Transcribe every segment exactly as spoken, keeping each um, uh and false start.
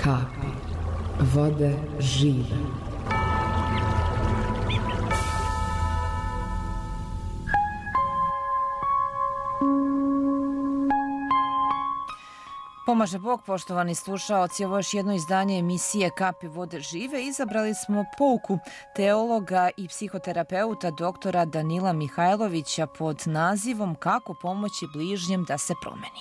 kapi vode žive. Pomaže Bog, poštovani slušaoci, ovo je još jedno izdanje emisije Kapi vode žive. Izabrali smo pouku teologa i psihoterapeuta doktora Danila Mihajlovića pod nazivom Kako pomoći bližnjem da se promeni.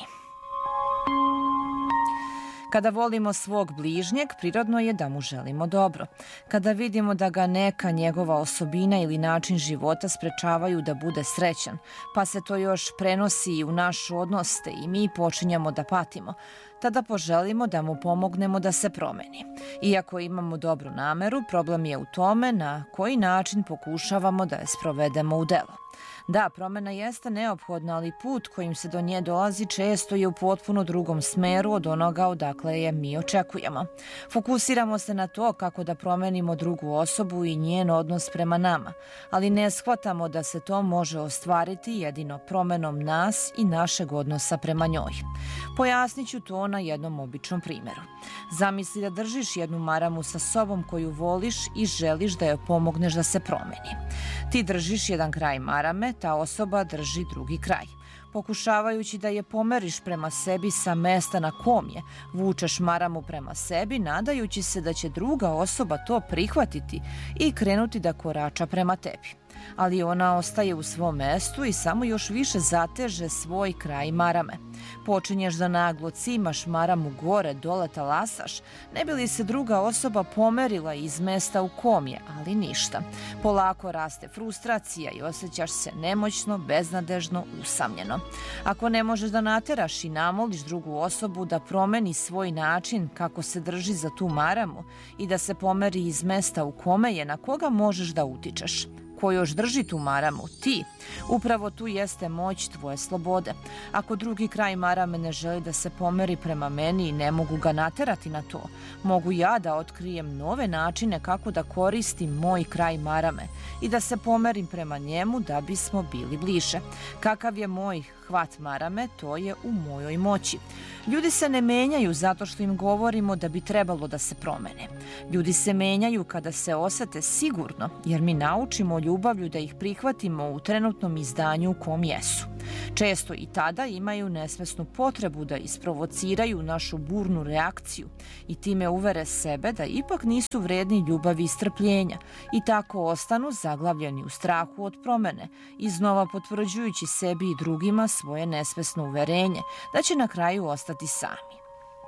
Kada volimo svog bližnjeg, prirodno je da mu želimo dobro. Kada vidimo da ga neka njegova osobina ili način života sprečavaju da bude srećan, pa se to još prenosi i u naš odnos te i mi počinjemo da patimo, tada poželimo da mu pomognemo da se promeni. Iako imamo dobru nameru, problem je u tome na koji način pokušavamo da je sprovedemo u delo. Da, promena jeste neophodna, ali put kojim se do nje dolazi često je u potpuno drugom smeru od onoga odakle je mi očekujemo. Fokusiramo se na to kako da promenimo drugu osobu i njen odnos prema nama, ali ne shvatamo da se to može ostvariti jedino promenom nas i našeg odnosa prema njoj. Pojasnit ću to na jednom običnom primjeru. Zamisli da držiš jednu maramu sa sobom koju voliš i želiš da joj pomogneš da se promeni. Ti držiš jedan kraj marame, ta osoba drži drugi kraj. Pokušavajući da je pomeriš prema sebi sa mesta na kom je, vučeš maramu prema sebi, nadajući se da će druga osoba to prihvatiti i krenuti da korača prema tebi. Ali ona ostaje u svom mestu i samo još više zateže svoj kraj marame. Počinješ da naglo cimaš maramu gore, dole talasaš, ne bi li se druga osoba pomerila iz mesta u kom je, ali ništa. Polako raste frustracija i osjećaš se nemoćno, beznadežno, usamljeno. Ako ne možeš da nateraš i namoliš drugu osobu da promeni svoj način kako se drži za tu maramu i da se pomeri iz mesta u kome je, na koga možeš da utičeš? Ko još drži tu maramu? Ti. Upravo tu jeste moć tvoje slobode. Ako drugi kraj marame ne želi da se pomeri prema meni i ne mogu ga naterati na to, mogu ja da otkrijem nove načine kako da koristim moj kraj marame i da se pomerim prema njemu da bismo bili bliže. Kakav je moj hvat marame, to je u mojoj moći. Ljudi se ne menjaju zato što im govorimo da bi trebalo da se promene. Ljudi se menjaju kada se osete sigurno, jer mi naučimo ljubavlju da ih prihvatimo u trenutnom izdanju u kom jesu. Često i tada imaju nesvesnu potrebu da isprovociraju našu burnu reakciju i time uvere sebe da ipak nisu vredni ljubavi i strpljenja i tako ostanu zaglavljeni u strahu od promene, iznova potvrđujući sebi i drugima svoje nesvesno uverenje da će na kraju ostati sami.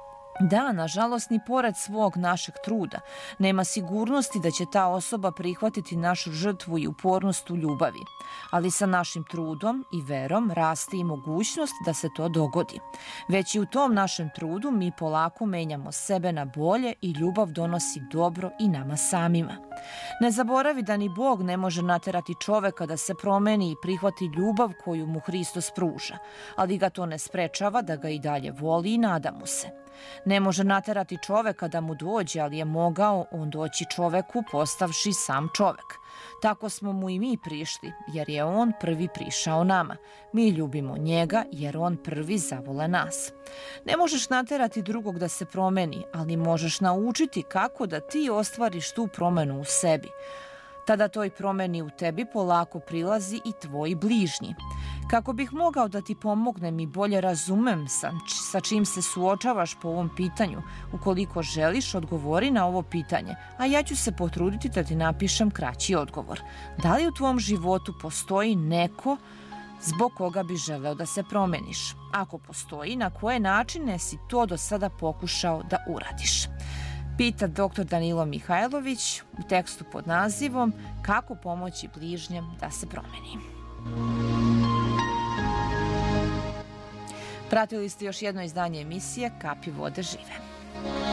Da, nažalost, ni pored svog našeg truda nema sigurnosti da će ta osoba prihvatiti našu žrtvu i upornost u ljubavi. Ali sa našim trudom i verom raste i mogućnost da se to dogodi. Već i u tom našem trudu mi polako menjamo sebe na bolje i ljubav donosi dobro i nama samima. Ne zaboravi da ni Bog ne može naterati čoveka da se promeni i prihvati ljubav koju mu Hristos pruža, ali ga to ne sprečava da ga i dalje voli i nada mu se. Ne može naterati čoveka da mu dođe, ali je mogao on doći čoveku postavši sam čovek. Tako smo mu i mi prišli, jer je on prvi prišao nama. Mi ljubimo njega, jer on prvi zavole nas. Ne možeš naterati drugog da se promeni, ali možeš naučiti kako da ti ostvariš tu promenu u sebi. Tada toj promeni u tebi polako prilazi i tvoj bližnji. Kako bih mogao da ti pomognem i bolje razumem sa, sa čim se suočavaš po ovom pitanju, ukoliko želiš, odgovori na ovo pitanje, a ja ću se potruditi da ti napišem kraći odgovor. Da li u tvom životu postoji neko zbog koga bi želeo da se promeniš? Ako postoji, na koje načine si to do sada pokušao da uradiš? Pita doktor Danilo Mihajlović u tekstu pod nazivom Kako pomoći bližnjem da se promeni. Pratili ste još jedno izdanje emisije Kapi vode žive.